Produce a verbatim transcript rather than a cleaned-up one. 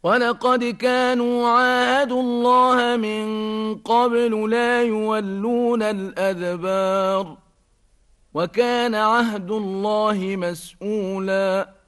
ولقد كانوا عاهدوا الله من قبل لا يولون الأدبار وكان عهد الله مسئولا